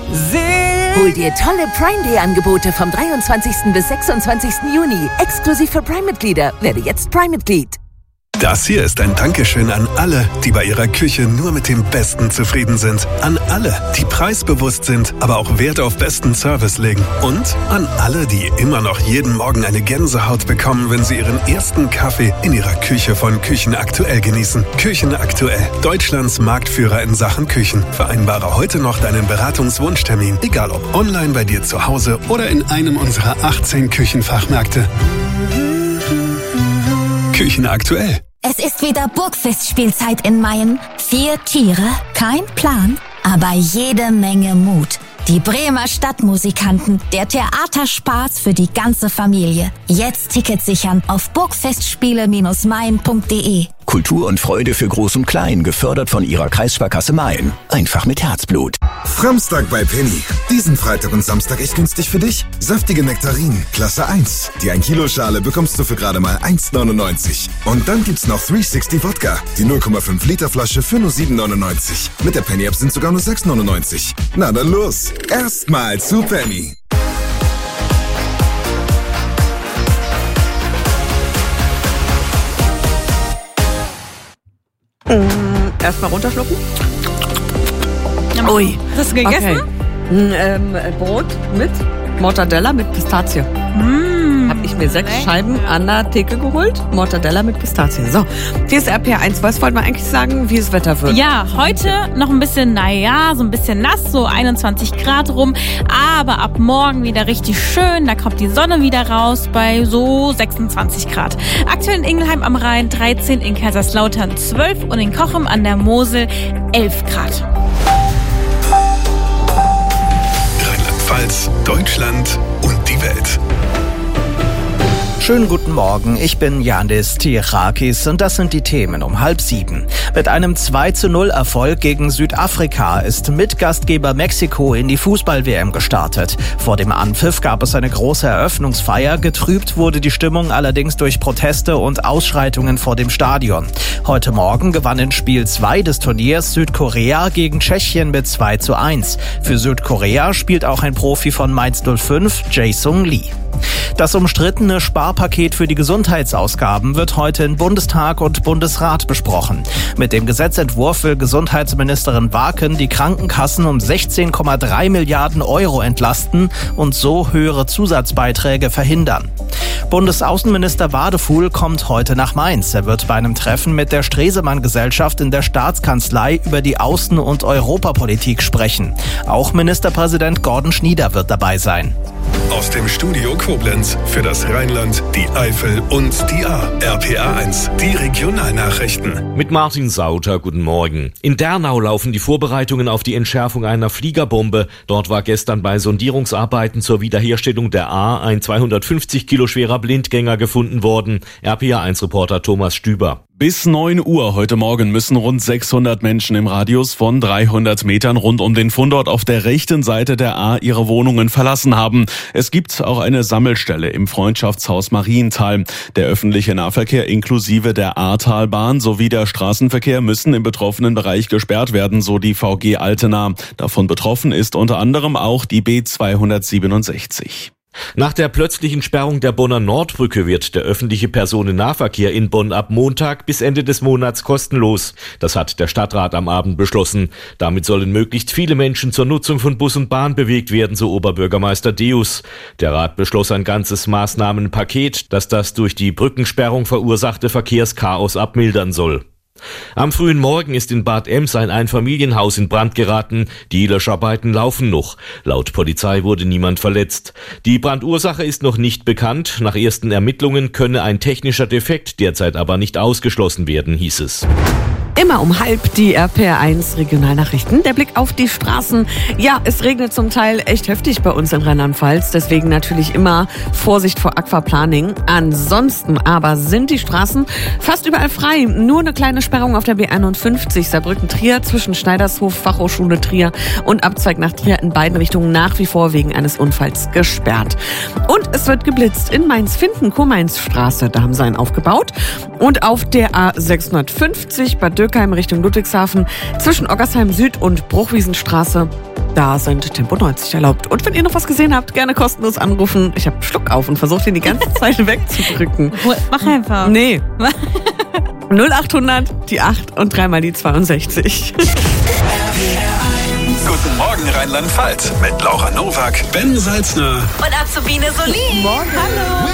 Hol dir tolle Prime Day Angebote vom 23. bis 26. Juni. Exklusiv für Prime-Mitglieder. Werde jetzt Prime-Mitglied. Das hier ist ein Dankeschön an alle, die bei ihrer Küche nur mit dem Besten zufrieden sind. An alle, die preisbewusst sind, aber auch Wert auf besten Service legen. Und an alle, die immer noch jeden Morgen eine Gänsehaut bekommen, wenn sie ihren ersten Kaffee in ihrer Küche von Küchen Aktuell genießen. Küchen Aktuell, Deutschlands Marktführer in Sachen Küchen. Vereinbare heute noch deinen Beratungswunschtermin, egal ob online bei dir zu Hause oder in einem unserer 18 Küchenfachmärkte. Küchen Aktuell. Es ist wieder Burgfestspielzeit in Mayen. 4 Tiere, kein Plan, aber jede Menge Mut. Die Bremer Stadtmusikanten, der Theaterspaß für die ganze Familie. Jetzt Tickets sichern auf burgfestspiele-mayen.de. Kultur und Freude für Groß und Klein, gefördert von Ihrer Kreissparkasse Mayen. Einfach mit Herzblut. Framstag bei Penny. Diesen Freitag und Samstag echt günstig für dich. Saftige Nektarinen, Klasse 1. Die 1 Kilo Schale bekommst du für gerade mal 1,99. Und dann gibt's noch 360 Wodka. Die 0,5 Liter Flasche für nur 7,99. Mit der Penny App sind sogar nur 6,99. Na dann los. Erstmal zu Penny. Erstmal runterschlucken. Ui. Hast du gegessen? Okay. Brot mit Mortadella mit Pistazie. Habe ich mir 6 Scheiben an der Theke geholt. Mortadella mit Pistazie. So, hier ist RPR1. Was wollten wir eigentlich sagen, wie das Wetter wird? Ja, heute noch ein bisschen, so ein bisschen nass, so 21 Grad rum. Aber ab morgen wieder richtig schön. Da kommt die Sonne wieder raus bei so 26 Grad. Aktuell in Ingelheim am Rhein 13, in Kaiserslautern 12 und in Cochem an der Mosel 11 Grad. Rheinland-Pfalz, Deutschland und die Welt. Schönen guten Morgen, ich bin Janis Tirakis und das sind die Themen um 6:30. Mit einem 2:0 gegen Südafrika ist Mitgastgeber Mexiko in die Fußball-WM gestartet. Vor dem Anpfiff gab es eine große Eröffnungsfeier, getrübt wurde die Stimmung allerdings durch Proteste und Ausschreitungen vor dem Stadion. Heute Morgen gewann in Spiel 2 des Turniers Südkorea gegen Tschechien mit 2:1. Für Südkorea spielt auch ein Profi von Mainz 05, Jae-Sung Lee. Das umstrittene Sparpaket für die Gesundheitsausgaben wird heute in Bundestag und Bundesrat besprochen. Mit dem Gesetzentwurf will Gesundheitsministerin Waken die Krankenkassen um 16,3 Milliarden Euro entlasten und so höhere Zusatzbeiträge verhindern. Bundesaußenminister Wadefuhl kommt heute nach Mainz. Er wird bei einem Treffen mit der Stresemann-Gesellschaft in der Staatskanzlei über die Außen- und Europapolitik sprechen. Auch Ministerpräsident Gordon Schnieder wird dabei sein. Aus dem Studio Koblenz für das Rheinland, die Eifel und die Ahr. RPR1, die Regionalnachrichten. Mit Martin Sauter, guten Morgen. In Dernau laufen die Vorbereitungen auf die Entschärfung einer Fliegerbombe. Dort war gestern bei Sondierungsarbeiten zur Wiederherstellung der Ahr ein 250 Kilo schwerer Blindgänger gefunden worden. RPR1-Reporter Thomas Stüber. Bis 9 Uhr heute Morgen müssen rund 600 Menschen im Radius von 300 Metern rund um den Fundort auf der rechten Seite der Ahr ihre Wohnungen verlassen haben. Es gibt auch eine Sammelstelle im Freundschaftshaus Marienthal. Der öffentliche Nahverkehr inklusive der Ahrtalbahn sowie der Straßenverkehr müssen im betroffenen Bereich gesperrt werden, so die VG Altena. Davon betroffen ist unter anderem auch die B267. Nach der plötzlichen Sperrung der Bonner Nordbrücke wird der öffentliche Personennahverkehr in Bonn ab Montag bis Ende des Monats kostenlos. Das hat der Stadtrat am Abend beschlossen. Damit sollen möglichst viele Menschen zur Nutzung von Bus und Bahn bewegt werden, so Oberbürgermeister Deus. Der Rat beschloss ein ganzes Maßnahmenpaket, das das durch die Brückensperrung verursachte Verkehrschaos abmildern soll. Am frühen Morgen ist in Bad Ems ein Einfamilienhaus in Brand geraten. Die Löscharbeiten laufen noch. Laut Polizei wurde niemand verletzt. Die Brandursache ist noch nicht bekannt. Nach ersten Ermittlungen könne ein technischer Defekt derzeit aber nicht ausgeschlossen werden, hieß es. Immer um 12:30 die RPR1 Regionalnachrichten. Der Blick auf die Straßen. Ja, es regnet zum Teil echt heftig bei uns in Rheinland-Pfalz. Deswegen natürlich immer Vorsicht vor Aquaplaning. Ansonsten aber sind die Straßen fast überall frei. Nur eine kleine Sperrung auf der B51 Saarbrücken-Trier zwischen Schneidershof, Fachhochschule Trier und Abzweig nach Trier in beiden Richtungen nach wie vor wegen eines Unfalls gesperrt. Und es wird geblitzt in Mainz-Finden, Kurmainzstraße. Da haben sie einen aufgebaut. Und auf der A650 Bad Dürkheim Richtung Ludwigshafen zwischen Oggersheim Süd und Bruchwiesenstraße. Da sind Tempo 90 erlaubt. Und wenn ihr noch was gesehen habt, gerne kostenlos anrufen. Ich habe einen Schluck auf und versuche den die ganze Zeit wegzudrücken. Mach einfach. Nee. 0800, die 8 und 3 mal die 62. Guten Morgen Rheinland-Pfalz mit Laura Nowak, Ben Salzner Und Azubine Solin. Morgen. Hallo.